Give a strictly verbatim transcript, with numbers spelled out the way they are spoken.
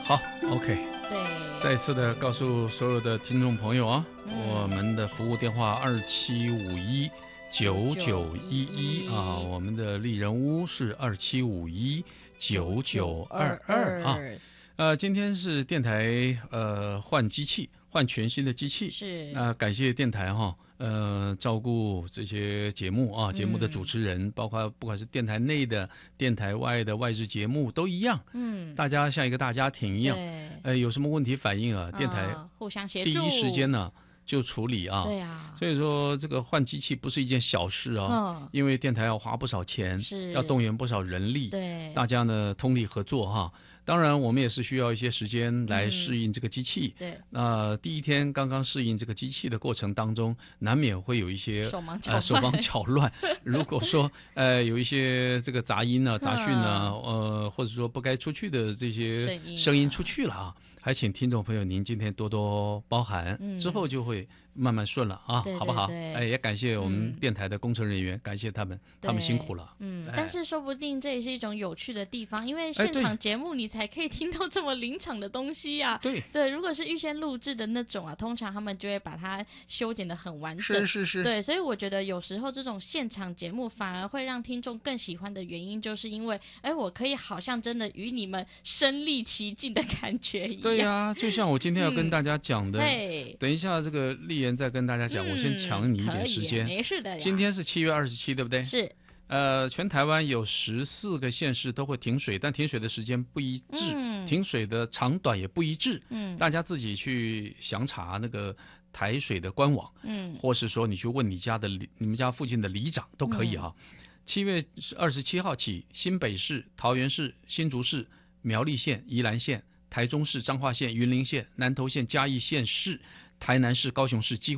好 ，OK。 对， 再次的告诉所有的听众朋友啊， 嗯、 我们的服务电话二七五一九九一一啊，我们的丽人屋是二七五一九九二二啊。呃，今天是电台呃换机器，换全新的机器， 是那、呃、感谢电台哈，呃照顾这些节目啊，节目的主持人，嗯、包括不管是电台内的、电台外的外事节目都一样，嗯，大家像一个大家庭一样，呃，有什么问题反映啊，电台、 呃、互相协助， 第一时间呢就处理啊， 对啊， 所以说这个换机器不是一件小事啊，嗯、因为电台要花不少钱， 是要动员不少人力， 对， 大家呢通力合作哈。当然，我们也是需要一些时间来适应这个机器。 嗯、对， 那、呃、第一天刚刚适应这个机器的过程当中，难免会有一些手忙呃手忙脚乱。如果说呃有一些这个杂音啊、杂讯啊，呃或者说不该出去的这些声音出去了啊，还请听众朋友您今天多多包涵，嗯、之后就会慢慢顺了啊， 对对对， 好不好？哎，也感谢我们电台的工程人员，嗯、感谢他们，他们辛苦了。 嗯，哎、但是说不定这也是一种有趣的地方，因为现场节目你才可以听到这么临场的东西呀、啊。 对对，如果是预先录制的那种啊，通常他们就会把它修剪得很完整。 是是是。 对，所以我觉得有时候这种现场节目反而会让听众更喜欢的原因，就是因为哎，我可以好像真的与你们身临其境的感觉一样。 对呀、啊，就像我今天要跟大家讲的， 嗯、 等一下这个丽妍再跟大家讲，嗯、我先抢你一点时间。 没事的呀。 今天是七月二十七，对不对？ 是。 呃，全台湾有十四个县市都会停水，但停水的时间不一致，嗯、停水的长短也不一致。嗯，大家自己去详查那个台水的官网，嗯，或是说你去问你家的你们家附近的里长都可以哈。七、嗯、月二十七号起，新北市、桃园市、新竹市、苗栗县、宜兰县、台中市、彰化县、云林县、南投县、嘉义县市、台南市、高雄市几乎